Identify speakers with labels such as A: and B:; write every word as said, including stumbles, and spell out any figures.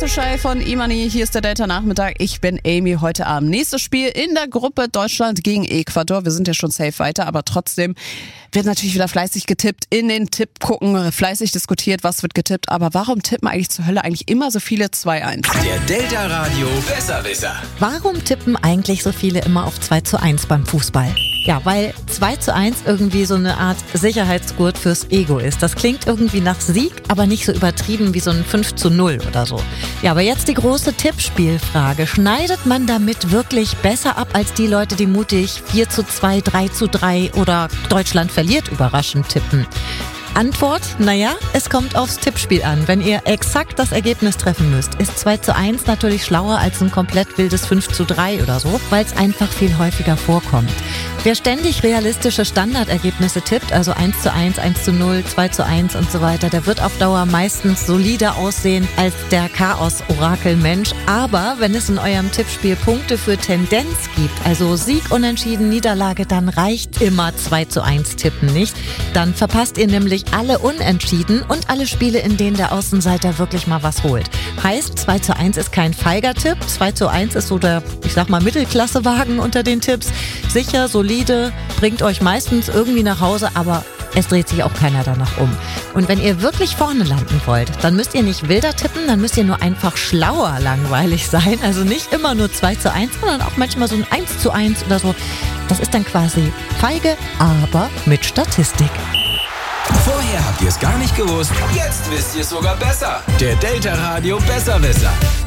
A: Fluttershy von Imani. Hier ist der Delta-Nachmittag. Ich bin Amy. Heute Abend nächstes Spiel in der Gruppe Deutschland gegen Ecuador. Wir sind ja schon safe weiter, aber trotzdem wird natürlich wieder fleißig getippt. In den Tipp gucken, fleißig diskutiert, was wird getippt. Aber warum tippen eigentlich zur Hölle eigentlich immer so viele zwei eins?
B: Der Delta Radio Besserwisser.
C: Warum tippen eigentlich so viele immer auf zwei zu eins beim Fußball? Ja, weil zwei zu eins irgendwie so eine Art Sicherheitsgurt fürs Ego ist. Das klingt irgendwie nach Sieg, aber nicht so übertrieben wie so ein fünf zu null oder so. Ja, aber jetzt die große Tippspielfrage. Schneidet man damit wirklich besser ab als die Leute, die mutig vier zu zwei, drei zu drei oder Deutschland verliert überraschend tippen? Antwort, naja, es kommt aufs Tippspiel an. Wenn ihr exakt das Ergebnis treffen müsst, ist zwei zu eins natürlich schlauer als ein komplett wildes fünf zu drei oder so, weil es einfach viel häufiger vorkommt. Wer ständig realistische Standardergebnisse tippt, also eins zu eins, eins zu null, zwei zu eins und so weiter, der wird auf Dauer meistens solider aussehen als der Chaos-Orakel-Mensch. Aber wenn es in eurem Tippspiel Punkte für Tendenz gibt, also Sieg, Unentschieden, Niederlage, dann reicht immer zwei zu eins tippen nicht. Dann verpasst ihr nämlich alle Unentschieden und alle Spiele, in denen der Außenseiter wirklich mal was holt. Heißt, zwei zu eins ist kein feiger Tipp. zwei zu eins ist so der, ich sag mal, Mittelklassewagen unter den Tipps. Sicher, solide, bringt euch meistens irgendwie nach Hause, aber es dreht sich auch keiner danach um. Und wenn ihr wirklich vorne landen wollt, dann müsst ihr nicht wilder tippen, dann müsst ihr nur einfach schlauer langweilig sein. Also nicht immer nur zwei zu eins, sondern auch manchmal so ein eins zu eins oder so. Das ist dann quasi feige, aber mit Statistik.
B: Vorher habt ihr es gar nicht gewusst, jetzt wisst ihr es sogar besser. Der Delta Radio Besserwisser.